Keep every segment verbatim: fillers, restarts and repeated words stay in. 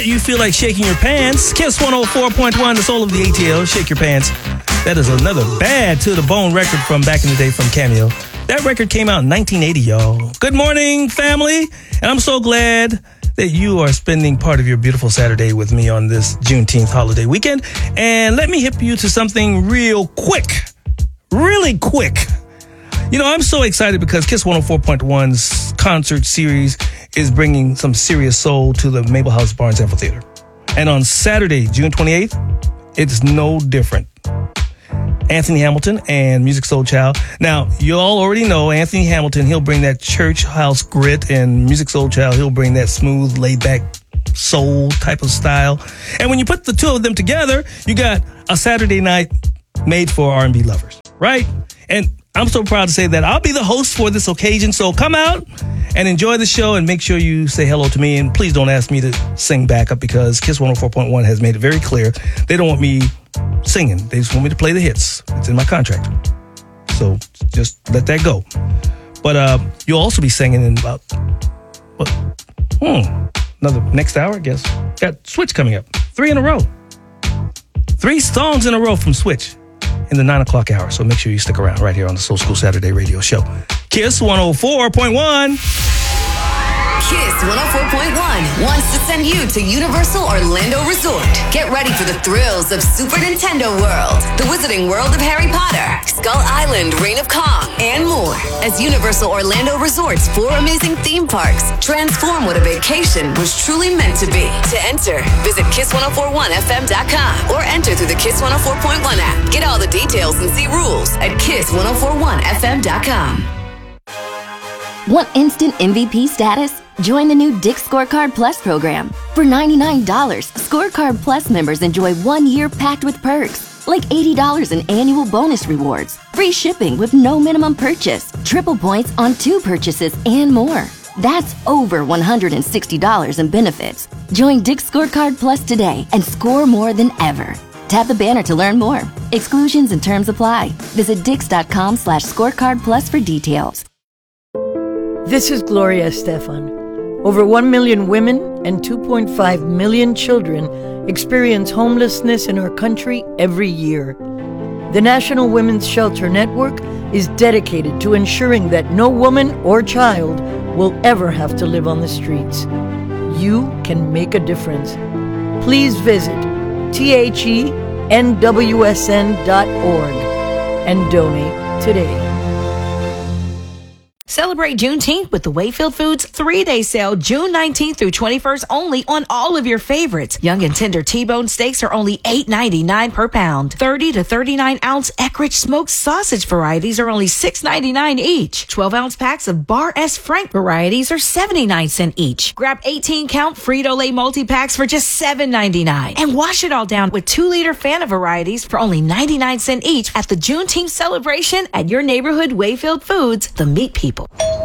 You feel like shaking your pants? Kiss one oh four point one, the soul of the A T L, Shake Your Pants. That is another bad to the bone record from back in the day from Cameo. That record came out in nineteen eighty, y'all. Good morning, family. And I'm so glad that you are spending part of your beautiful Saturday with me on this Juneteenth holiday weekend. And let me hip you to something real quick. Really quick. You know, I'm so excited because Kiss one oh four point one's concert series is bringing some serious soul to the Mabel House Barnes Amphitheater. And on Saturday, June twenty-eighth, it's no different. Anthony Hamilton and Musiq Soulchild. Now, you all already know Anthony Hamilton, he'll bring that church house grit, and Musiq Soulchild, he'll bring that smooth, laid-back soul type of style. And when you put the two of them together, you got a Saturday night made for R and B lovers, right? And I'm so proud to say that I'll be the host for this occasion. So come out and enjoy the show and make sure you say hello to me. And please don't ask me to sing backup because Kiss one oh four point one has made it very clear they don't want me singing. They just want me to play the hits. It's in my contract. So just let that go. But uh, you'll also be singing in about, what? Hmm, another next hour, I guess. Got Switch coming up. Three in a row. Three songs in a row from Switch in the nine o'clock hour. So make sure you stick around right here on the Soul School Saturday radio show. Kiss one oh four point one. Kiss one oh four point one wants to send you to Universal Orlando Resort. Get ready for the thrills of Super Nintendo World, the Wizarding World of Harry Potter, Skull Island, Reign of Kong, and more. As Universal Orlando Resort's four amazing theme parks transform what a vacation was truly meant to be. To enter, visit kiss ten forty-one f m dot com or enter through the Kiss one oh four point one app. Get all the details and see rules at kiss ten forty-one f m dot com. Want instant M V P status? Join the new Dick's Scorecard Plus program. For ninety-nine dollars, Scorecard Plus members enjoy one year packed with perks, like eighty dollars in annual bonus rewards, free shipping with no minimum purchase, triple points on two purchases, and more. That's over one hundred sixty dollars in benefits. Join Dick's Scorecard Plus today and score more than ever. Tap the banner to learn more. Exclusions and terms apply. Visit dix.com slash scorecard plus for details. This is Gloria Estefan. Over one million women and two point five million children experience homelessness in our country every year. The National Women's Shelter Network is dedicated to ensuring that no woman or child will ever have to live on the streets. You can make a difference. Please visit T H E N W S N dot org and donate today. Celebrate Juneteenth with the Wayfield Foods three-day sale June nineteenth through twenty-first only on all of your favorites. Young and tender T-bone steaks are only eight ninety-nine per pound. thirty to thirty-nine ounce Eckrich smoked sausage varieties are only six ninety-nine each. twelve ounce packs of Bar S Frank varieties are seventy-nine cents each. Grab eighteen count Frito-Lay multi-packs for just seven ninety-nine. And wash it all down with two liter Fanta varieties for only ninety-nine cents each at the Juneteenth celebration at your neighborhood Wayfield Foods, the meat people.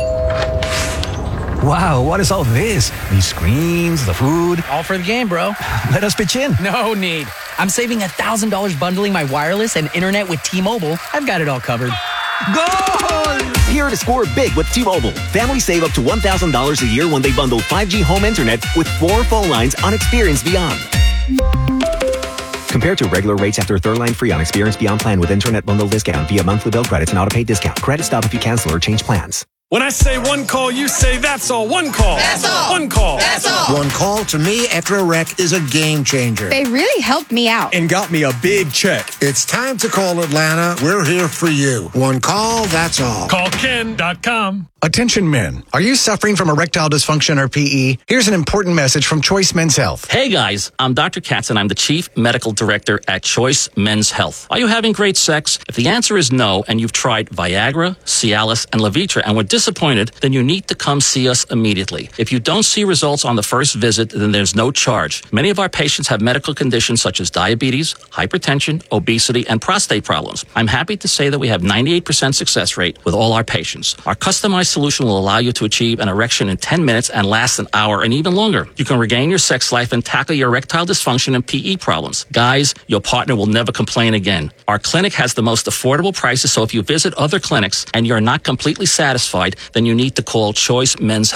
Wow, what is all this? These screens, the food. All for the game, bro. Let us pitch in. No need. I'm saving one thousand dollars bundling my wireless and internet with T-Mobile. I've got it all covered. Goal! Here to score big with T-Mobile. Families save up to one thousand dollars a year when they bundle five G home internet with four phone lines on Experience Beyond. Compared to regular rates after third line free on Experience Beyond plan with internet bundle discount via monthly bill credits and auto-pay discount. Credit stop if you cancel or change plans. When I say one call, you say that's all. One call. That's all. One call. That's all. One call to me after a wreck is a game changer. They really helped me out. And got me a big check. It's time to call Atlanta. We're here for you. One call, that's all. Call Ken dot com. Attention men, are you suffering from erectile dysfunction or P E? Here's an important message from Choice Men's Health. Hey guys, I'm Doctor Katz and I'm the Chief Medical Director at Choice Men's Health. Are you having great sex? If the answer is no and you've tried Viagra, Cialis, and Levitra and were disappointed, then you need to come see us immediately. If you don't see results on the first visit, then there's no charge. Many of our patients have medical conditions such as diabetes, hypertension, obesity, and prostate problems. I'm happy to say that we have ninety-eight percent success rate with all our patients. Our customized solution will allow you to achieve an erection in ten minutes and last an hour and even longer. You can regain your sex life and tackle your erectile dysfunction and P E problems. Guys, your partner will never complain again. Our clinic has the most affordable prices, so if you visit other clinics and you're not completely satisfied, then you need to call Choice Men's Health.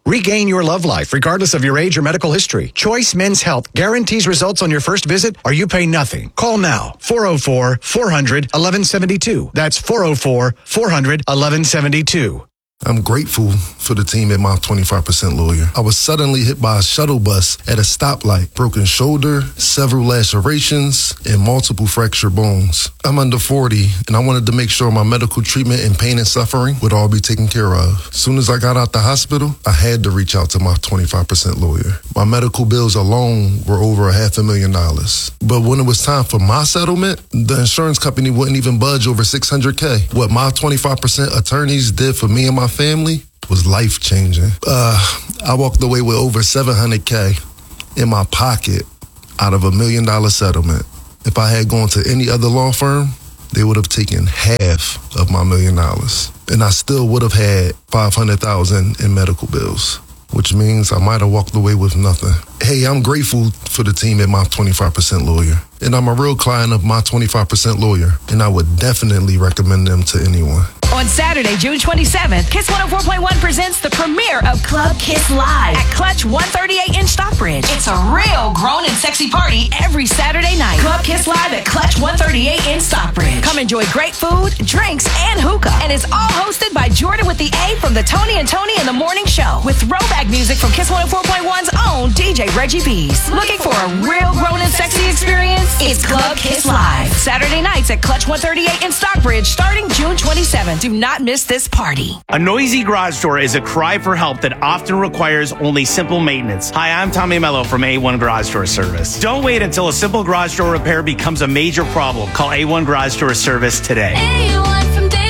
Regain your love life regardless of your age or medical history. Choice Men's Health guarantees results on your first visit or you pay nothing. Call now. four oh four, four hundred, eleven seventy-two. That's four oh four, four hundred, eleven seventy-two. I'm grateful for the team at my twenty-five percent Lawyer. I was suddenly hit by a shuttle bus at a stoplight, broken shoulder, several lacerations, and multiple fractured bones. I'm under forty, and I wanted to make sure my medical treatment and pain and suffering would all be taken care of. As soon as I got out the hospital, I had to reach out to my twenty-five percent Lawyer. My medical bills alone were over a half a million dollars. But when it was time for my settlement, the insurance company wouldn't even budge over six hundred K. What my twenty-five percent attorneys did for me and my family was life-changing. Uh, I walked away with over seven hundred K in my pocket out of a million-dollar settlement. If I had gone to any other law firm, they would have taken half of my million dollars. And I still would have had five hundred thousand dollars in medical bills, which means I might have walked away with nothing. Hey, I'm grateful for the team at my twenty-five percent Lawyer. And I'm a real client of my twenty-five percent Lawyer, and I would definitely recommend them to anyone. On Saturday, June twenty-seventh, Kiss one oh four point one presents the premiere of Club Kiss Live at Clutch one thirty-eight in Stockbridge. It's a real grown and sexy party every Saturday night. Club Kiss Live at Clutch one thirty-eight in Stockbridge. Come enjoy great food, drinks, and hookah. And it's all hosted by Jordan with the A from the Tony and Tony in the Morning Show with throwback music from Kiss one oh four point one's own D J Reggie B's. Looking for a real grown and sexy experience? It's Club Kiss Live. Saturday nights at Clutch one thirty-eight in Stockbridge starting June twenty-seventh. Do not miss this party. A noisy garage door is a cry for help that often requires only simple maintenance. Hi, I'm Tommy Mello from A one Garage Door Service. Don't wait until a simple garage door repair becomes a major problem. Call A one Garage Door Service today. A one from day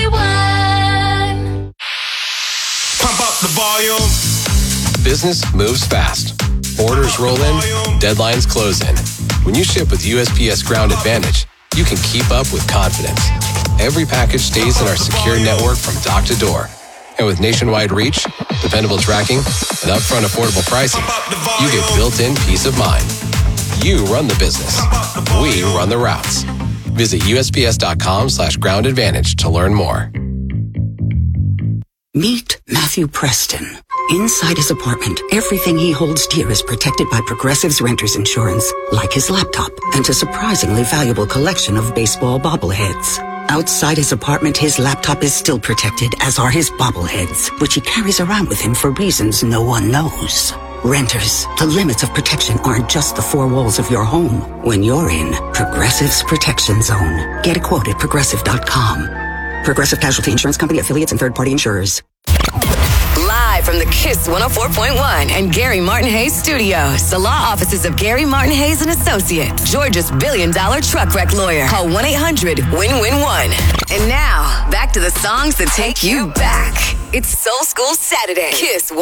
one. Pump up the volume. Business moves fast. Orders roll in, deadlines close in. When you ship with U S P S Ground Advantage, you can keep up with confidence. Every package stays in our secure network from dock to door. And with nationwide reach, dependable tracking, and upfront affordable pricing, you get built-in peace of mind. You run the business. We run the routes. Visit U S P S dot com slash ground advantage to learn more. Meet Matthew Preston. Inside his apartment, everything he holds dear is protected by Progressive's Renter's Insurance, like his laptop and a surprisingly valuable collection of baseball bobbleheads. Outside his apartment, his laptop is still protected, as are his bobbleheads, which he carries around with him for reasons no one knows. Renters, the limits of protection aren't just the four walls of your home. When you're in Progressive's Protection Zone, get a quote at progressive dot com. Progressive Casualty Insurance Company, affiliates, and third-party insurers. Live from the Kiss one oh four point one and Gary Martin Hayes Studios, the law offices of Gary Martin Hayes and Associates, Georgia's billion-dollar truck wreck lawyer. Call one eight hundred win win one. And now, back to the songs that take you back. It's Soul School Saturday. Kiss